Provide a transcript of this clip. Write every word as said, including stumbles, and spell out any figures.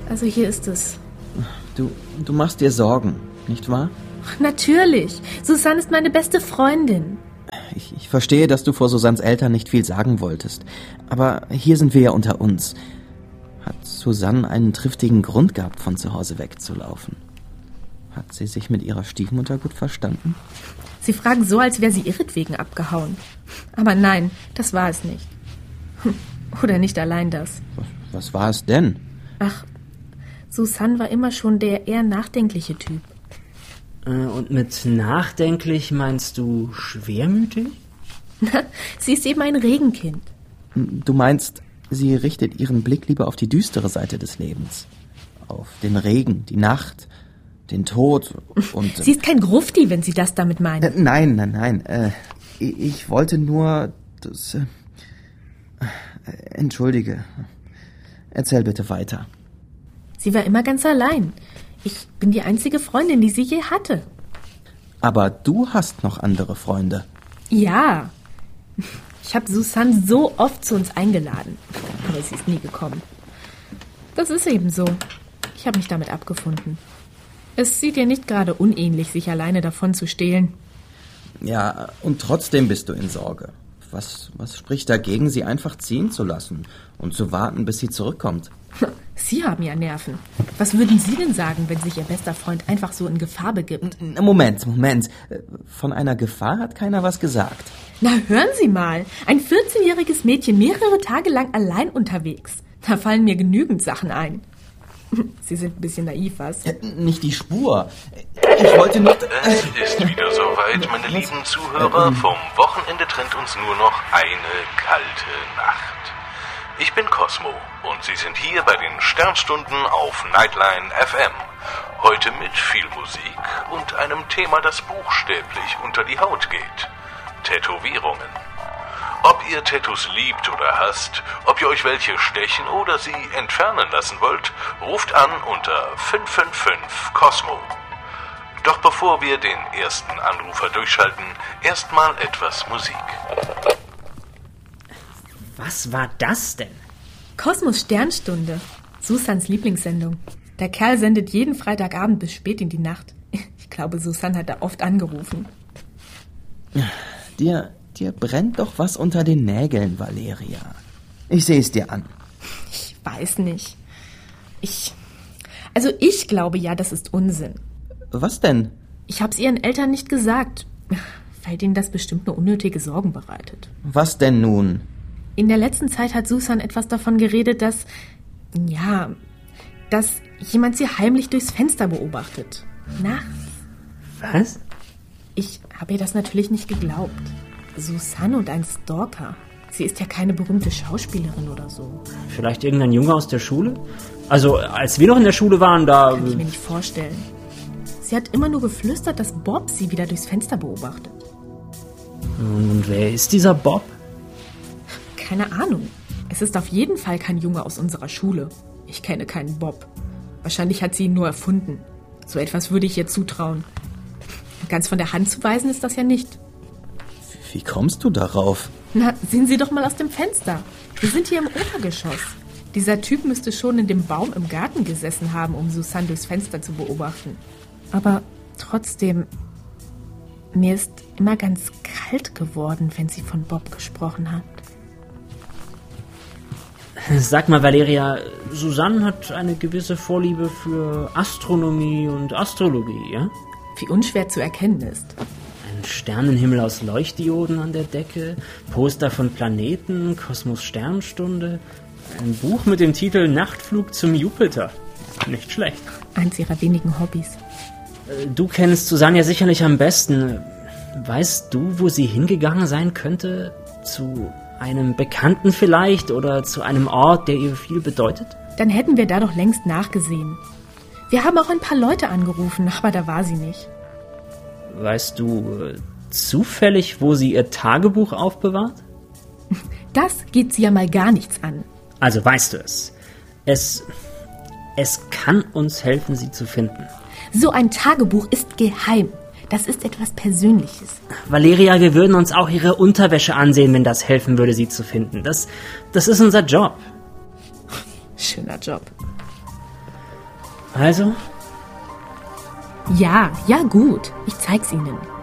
Also hier ist es. Du, du machst dir Sorgen, nicht wahr? Natürlich. Susanne ist meine beste Freundin. Ich, ich verstehe, dass du vor Susannes Eltern nicht viel sagen wolltest. Aber hier sind wir ja unter uns. Hat Susanne einen triftigen Grund gehabt, von zu Hause wegzulaufen? Hat sie sich mit ihrer Stiefmutter gut verstanden? Sie fragen so, als wäre sie ihretwegen abgehauen. Aber nein, das war es nicht. Oder nicht allein das. Was, was war es denn? Ach, Susanne war immer schon der eher nachdenkliche Typ. Und mit nachdenklich meinst du schwermütig? Sie ist eben ein Regenkind. Du meinst, sie richtet ihren Blick lieber auf die düstere Seite des Lebens. Auf den Regen, die Nacht, den Tod und... Sie ist kein Grufti, wenn Sie das damit meinen. Äh, nein, nein, nein. Äh, ich wollte nur... Das, äh, entschuldige. Erzähl bitte weiter. Sie war immer ganz allein. Ich bin die einzige Freundin, die sie je hatte. Aber du hast noch andere Freunde. Ja. Ich habe Susanne so oft zu uns eingeladen. Aber sie ist nie gekommen. Das ist eben so. Ich habe mich damit abgefunden. Es sieht ihr nicht gerade unähnlich, sich alleine davon zu stehlen. Ja, und trotzdem bist du in Sorge. Was, was spricht dagegen, sie einfach ziehen zu lassen und zu warten, bis sie zurückkommt? Sie haben ja Nerven. Was würden Sie denn sagen, wenn sich Ihr bester Freund einfach so in Gefahr begibt? Moment, Moment. Von einer Gefahr hat keiner was gesagt. Na, hören Sie mal. Ein vierzehnjähriges Mädchen mehrere Tage lang allein unterwegs. Da fallen mir genügend Sachen ein. Sie sind ein bisschen naiv, was? Nicht die Spur. Ich wollte nicht... Es ist wieder soweit, meine lieben Zuhörer. Vom Wochenende trennt uns nur noch eine kalte Nacht. Ich bin Cosmo und Sie sind hier bei den Sternstunden auf Nightline F M. Heute mit viel Musik und einem Thema, das buchstäblich unter die Haut geht. Tätowierungen. Ob ihr Tattoos liebt oder hasst, ob ihr euch welche stechen oder sie entfernen lassen wollt, ruft an unter fünf fünf fünf Cosmo. Doch bevor wir den ersten Anrufer durchschalten, erstmal etwas Musik. Was war das denn? Kosmos Sternstunde. Susans Lieblingssendung. Der Kerl sendet jeden Freitagabend bis spät in die Nacht. Ich glaube, Susanne hat da oft angerufen. Dir, dir brennt doch was unter den Nägeln, Valeria. Ich sehe es dir an. Ich weiß nicht. Ich... Also ich glaube ja, das ist Unsinn. Was denn? Ich habe es ihren Eltern nicht gesagt, weil ihnen das bestimmt nur unnötige Sorgen bereitet. Was denn nun? In der letzten Zeit hat Susan etwas davon geredet, dass, ja, dass jemand sie heimlich durchs Fenster beobachtet. Nachts. Was? Ich habe ihr das natürlich nicht geglaubt. Susanne und ein Stalker. Sie ist ja keine berühmte Schauspielerin oder so. Vielleicht irgendein Junge aus der Schule? Also, als wir noch in der Schule waren, da... Kann ich mir nicht vorstellen. Sie hat immer nur geflüstert, dass Bob sie wieder durchs Fenster beobachtet. Und wer ist dieser Bob? Keine Ahnung. Es ist auf jeden Fall kein Junge aus unserer Schule. Ich kenne keinen Bob. Wahrscheinlich hat sie ihn nur erfunden. So etwas würde ich ihr zutrauen. Ganz von der Hand zu weisen ist das ja nicht. Wie kommst du darauf? Na, sehen Sie doch mal aus dem Fenster. Wir sind hier im Obergeschoss. Dieser Typ müsste schon in dem Baum im Garten gesessen haben, um Susanne durchs Fenster zu beobachten. Aber trotzdem, mir ist immer ganz kalt geworden, wenn sie von Bob gesprochen hat. Sag mal, Valeria, Susanne hat eine gewisse Vorliebe für Astronomie und Astrologie, ja? Wie unschwer zu erkennen ist. Ein Sternenhimmel aus Leuchtdioden an der Decke, Poster von Planeten, Kosmos Sternstunde, ein Buch mit dem Titel Nachtflug zum Jupiter. Nicht schlecht. Eins ihrer wenigen Hobbys. Du kennst Susanne ja sicherlich am besten. Weißt du, wo sie hingegangen sein könnte? Zu einem Bekannten vielleicht oder zu einem Ort, der ihr viel bedeutet? Dann hätten wir da doch längst nachgesehen. Wir haben auch ein paar Leute angerufen, aber da war sie nicht. Weißt du äh, zufällig, wo sie ihr Tagebuch aufbewahrt? Das geht sie ja mal gar nichts an. Also weißt du es. Es, es kann uns helfen, sie zu finden. So ein Tagebuch ist geheim. Das ist etwas Persönliches. Valeria, wir würden uns auch ihre Unterwäsche ansehen, wenn das helfen würde, sie zu finden. Das, das ist unser Job. Schöner Job. Also? Ja, ja gut. Ich zeig's Ihnen.